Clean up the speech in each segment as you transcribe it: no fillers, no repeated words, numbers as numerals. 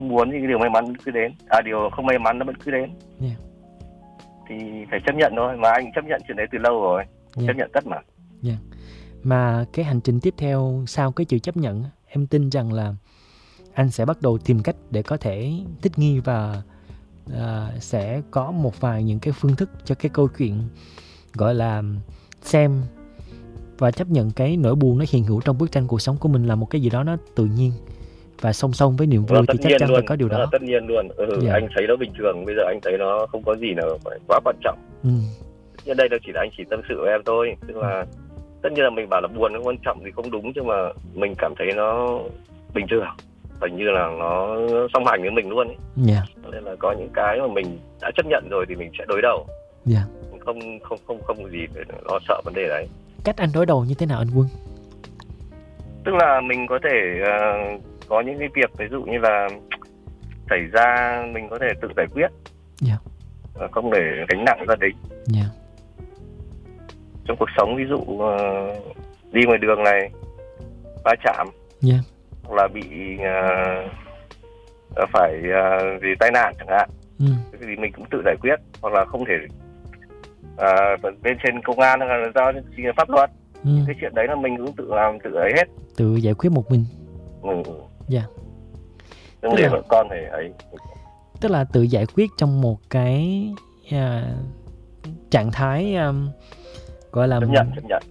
muốn thì cái điều may mắn cứ đến, điều không may mắn nó vẫn cứ đến. Thì phải chấp nhận thôi, mà anh chấp nhận chuyện đấy từ lâu rồi, chấp nhận tất mà. Mà cái hành trình tiếp theo sau cái chữ chấp nhận, em tin rằng là anh sẽ bắt đầu tìm cách để có thể thích nghi và sẽ có một vài những cái phương thức cho cái câu chuyện gọi là xem và chấp nhận cái nỗi buồn nó hiện hữu trong bức tranh cuộc sống của mình là một cái gì đó nó tự nhiên, và song song với niềm vui thì chắc chắn phải có điều đó. Tất nhiên luôn. Anh thấy nó bình thường, bây giờ anh thấy nó không có gì nào phải quá quan trọng. Nhưng đây là anh chỉ tâm sự với em thôi, tức là tất nhiên là mình bảo là buồn nó quan trọng thì không đúng, nhưng mà mình cảm thấy nó bình thường, hình như là nó song hành với mình luôn ấy. Nên là có những cái mà mình đã chấp nhận rồi thì mình sẽ đối đầu. Không gì để lo sợ vấn đề đấy. Cách anh đối đầu như thế nào anh Quân? Tức là mình có thể có những cái việc ví dụ như là xảy ra mình có thể tự giải quyết, không để gánh nặng gia đình. Trong cuộc sống ví dụ đi ngoài đường này va chạm, hoặc là bị phải vì tai nạn chẳng hạn, thì mình cũng tự giải quyết, hoặc là không thể bên trên công an hay là giao cho pháp luật. Cái chuyện đấy là mình cũng tự làm, tự ấy hết, tự giải quyết một mình. Đừng để vợ con phải ấy. Tức là tự giải quyết trong một cái trạng thái gọi là chấp nhận.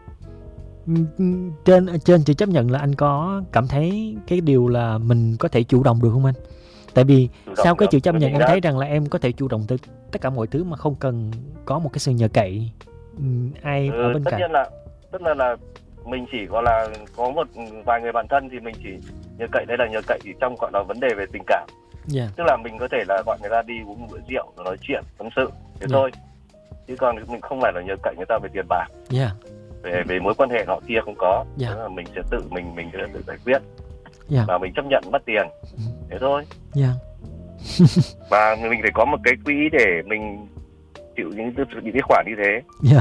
Trên chữ chấp nhận là anh có cảm thấy cái điều là mình có thể chủ động được không anh? Tại vì sau cái chữ chấp nhận em thấy rằng là em có thể chủ động tới tất cả mọi thứ mà không cần có một cái sự nhờ cậy ai ở bên cạnh. Tất nhiên là mình chỉ gọi là có một vài người bạn thân thì mình chỉ nhờ cậy, đây là nhờ cậy chỉ trong gọi là vấn đề về tình cảm. Tức là mình có thể là gọi người ta đi uống một bữa rượu rồi nói chuyện tâm sự thế thôi, chứ còn mình không phải là nhờ cậy người ta về tiền bạc. Về mối quan hệ họ kia không có. Tức là mình sẽ tự mình sẽ tự giải quyết. Và mình chấp nhận mất tiền thế thôi. Và mình phải có một cái quỹ để mình chịu những cái khoản như thế.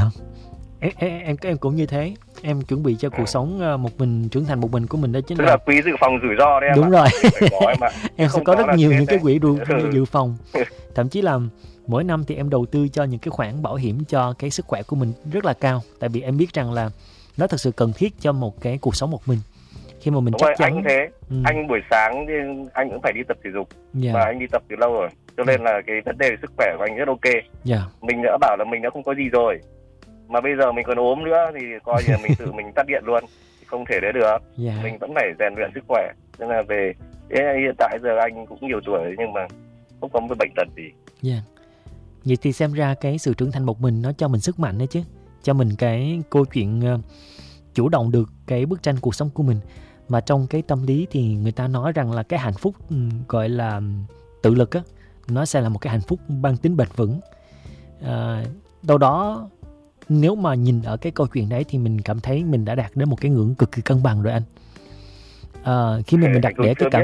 Em cũng như thế. Em chuẩn bị cho cuộc sống một mình, trưởng thành một mình của mình đó chính là quỹ dự phòng rủi ro đấy em. Đúng rồi. Em sẽ có rất nhiều những cái quỹ dự phòng. Thậm chí là mỗi năm thì em đầu tư cho những cái khoản bảo hiểm cho cái sức khỏe của mình rất là cao. Tại vì em biết rằng là nó thật sự cần thiết cho một cái cuộc sống một mình. Khi mà mình đúng chắc rồi, chắn. Anh thế. Anh buổi sáng thì anh cũng phải đi tập thể dục. Và anh đi tập từ lâu rồi. Cho nên là cái vấn đề sức khỏe của anh rất ok. Mình đã bảo là mình đã không có gì rồi, mà bây giờ mình còn ốm nữa thì coi như là mình tự mình tắt điện luôn, không thể đấy được. Mình vẫn phải rèn luyện sức khỏe. Nên là về hiện tại giờ anh cũng nhiều tuổi nhưng mà không có một bệnh tật gì. Vậy thì xem ra cái sự trưởng thành một mình nó cho mình sức mạnh đấy chứ, cho mình cái câu chuyện chủ động được cái bức tranh cuộc sống của mình. Mà trong cái tâm lý thì người ta nói rằng là cái hạnh phúc gọi là tự lực á, nó sẽ là một cái hạnh phúc mang tính bền vững. Đâu đó nếu mà nhìn ở cái câu chuyện đấy thì mình cảm thấy mình đã đạt đến một cái ngưỡng cực kỳ cân bằng rồi anh. Khi mà mình đặt để cái cảm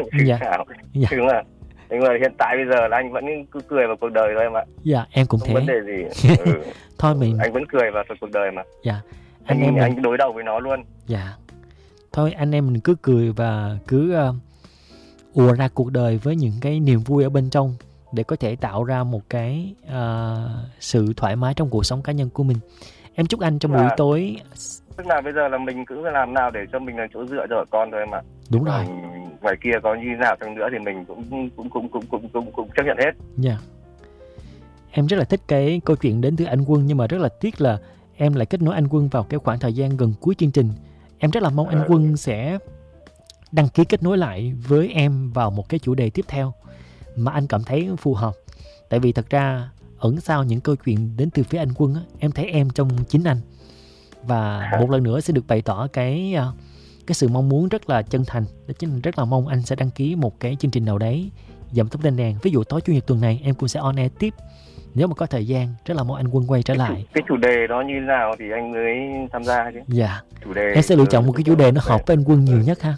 nhưng mà hiện tại bây giờ là anh vẫn cứ cười vào cuộc đời thôi em ạ. Em cũng không thế. Vấn đề gì. Thôi anh vẫn cười vào cuộc đời mà. Anh đối đầu với nó luôn. Thôi anh em mình cứ cười và cứ ùa ra cuộc đời với những cái niềm vui ở bên trong để có thể tạo ra một cái sự thoải mái trong cuộc sống cá nhân của mình. Em chúc anh trong buổi tối. Tức là bây giờ là mình cứ làm nào để cho mình là chỗ dựa cho con thôi mà. Đúng rồi. Ngoài kia có như nào chăng nữa thì mình cũng chấp nhận hết. Em rất là thích cái câu chuyện đến từ anh Quân, nhưng mà rất là tiếc là em lại kết nối anh Quân vào cái khoảng thời gian gần cuối chương trình. Em rất là mong anh Quân sẽ đăng ký kết nối lại với em vào một cái chủ đề tiếp theo mà anh cảm thấy phù hợp. Tại vì thật ra ẩn sau những câu chuyện đến từ phía anh Quân á, em thấy em trong chính anh. Và một lần nữa sẽ được bày tỏ cái sự mong muốn rất là chân thành, đó chính là rất là mong anh sẽ đăng ký một cái chương trình nào đấy Dậm Tóc Lên Đèn. Ví dụ tối chủ nhật tuần này em cũng sẽ on air tiếp. Nếu mà có thời gian, rất là mong anh Quân quay trở lại. Cái chủ đề đó như thế nào thì anh mới tham gia chứ. Chủ đề em sẽ lựa chọn một cái chủ đề nó hợp với anh Quân nhiều nhất ha.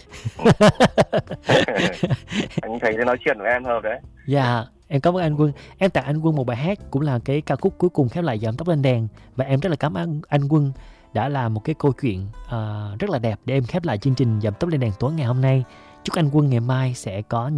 Anh thấy nói chuyện với em hợp đấy. Em cảm ơn anh Quân. Em tặng anh Quân một bài hát cũng là cái ca khúc cuối cùng khép lại Dậm Tóc Lên Đèn. Và em rất là cảm ơn anh Quân đã làm một cái câu chuyện rất là đẹp để em khép lại chương trình Dậm Tóc Lên Đèn tối ngày hôm nay. Chúc anh Quân ngày mai sẽ có